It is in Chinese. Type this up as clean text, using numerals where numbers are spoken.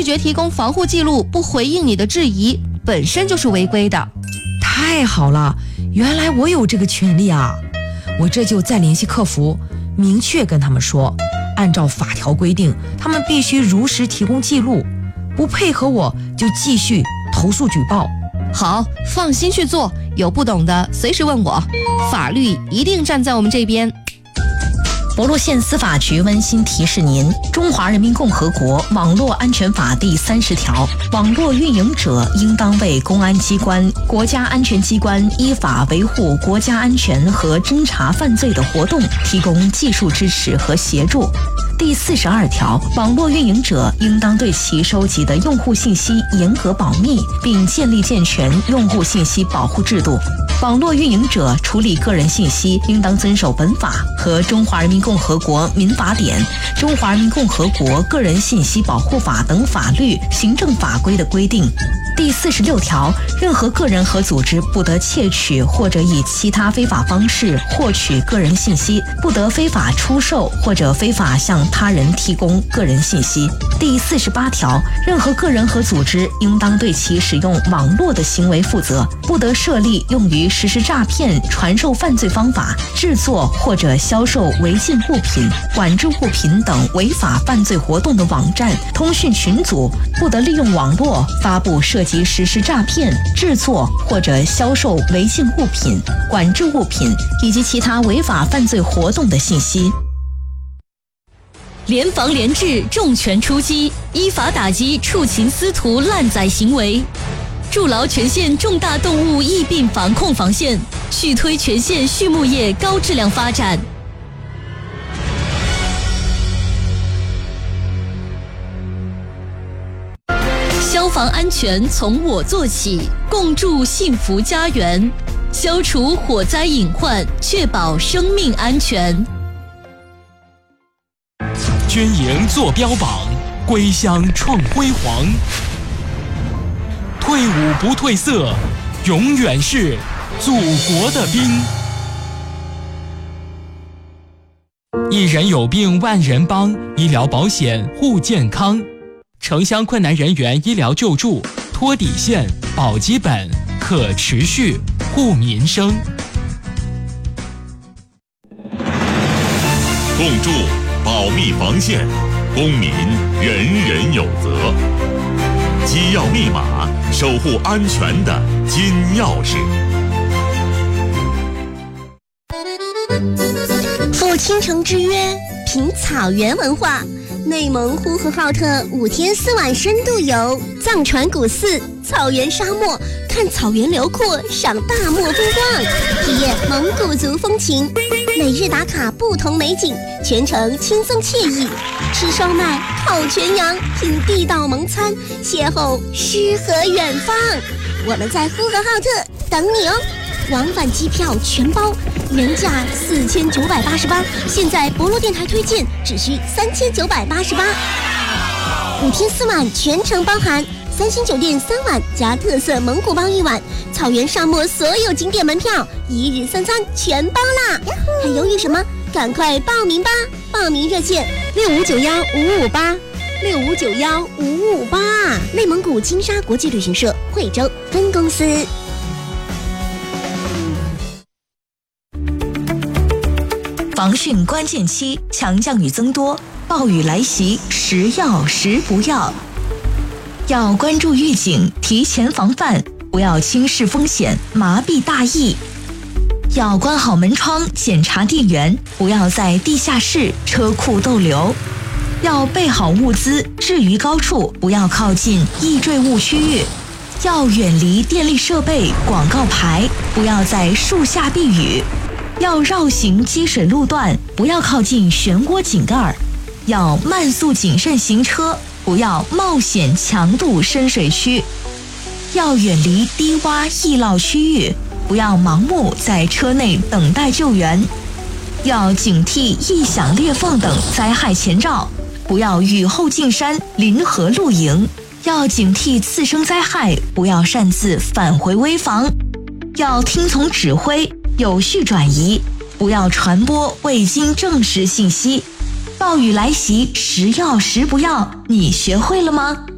拒绝提供防护记录，不回应你的质疑，本身就是违规的。 太好了，原来我有这个权利啊！我这就再联系客服，明确跟他们说，按照法条规定，他们必须如实提供记录，不配合我就继续投诉举报。 好，放心去做，有不懂的随时问我，法律一定站在我们这边。 博洛县司法局温馨提示您：中华人民共和国网络安全法第30条，网络运营者应当为公安机关、国家安全机关依法维护国家安全和侦查犯罪的活动提供技术支持和协助。第42条，网络运营者应当对其收集的用户信息严格保密，并建立健全用户信息保护制度。网络运营者处理个人信息应当遵守本法和中华人民共和国民法典、中华人民共和国个人信息保护法等法律、行政法规的规定。第46条，任何个人和组织不得窃取或者以其他非法方式获取个人信息，不得非法出售或者非法向他人提供个人信息。第48条，任何个人和组织应当对其使用网络的行为负责，不得设立用于实施诈骗、传授犯罪方法、制作或者销售违禁物品、管制物品等违法犯罪活动的网站、通讯群组，不得利用网络发布涉及实施诈骗、制作或者销售违禁物品、管制物品以及其他违法犯罪活动的信息。 联防联治，重拳出击，依法打击畜禽私屠滥宰行为，筑牢全县重大动物疫病防控防线，续推全县畜牧业高质量发展。消防安全从我做起，共筑幸福家园，消除火灾隐患，确保生命安全。 军营做标榜，归乡创辉煌，退伍不褪色，永远是祖国的兵。一人有病万人帮，医疗保险护健康，城乡困难人员医疗救助，托底线保基本，可持续护民生。 共筑保密防线，公民人人有责。机要密码，守护安全的金钥匙。 赴倾城之约，品草原文化。内蒙呼和浩特5天4晚深度游，藏传古寺、草原沙漠，看草原辽阔，赏大漠风光，体验蒙古族风情。每日打卡不同美景，全程轻松惬意。吃烧麦、烤全羊，品地道蒙餐，邂逅诗和远方。我们在呼和浩特等你哦！往返机票全包，原价4988，现在博洛电台推荐只需3988。5天4晚全程包含3星酒店3晚加特色蒙古包1晚，草原沙漠所有景点门票，1日3餐全包啦！还犹豫什么？赶快报名吧！报名热线65915558，65915558，内蒙古金沙国际旅行社惠州分公司。 防汛关键期，强降雨增多，暴雨来袭，时要时不要。要关注预警，提前防范，不要轻视风险，麻痹大意。要关好门窗，检查电源，不要在地下室、车库逗留。要备好物资，置于高处，不要靠近易坠物区域。要远离电力设备、广告牌，不要在树下避雨。要绕行积水路段，不要靠近漩涡井盖。要慢速谨慎行车，不要冒险强渡深水区。要远离低洼易涝区域，不要盲目在车内等待救援。要警惕异响裂缝等灾害前兆，不要雨后进山、临河露营。要警惕次生灾害，不要擅自返回危房。要听从指挥，有序转移，不要传播未经证实信息。暴雨来袭，时要时不要，你学会了吗？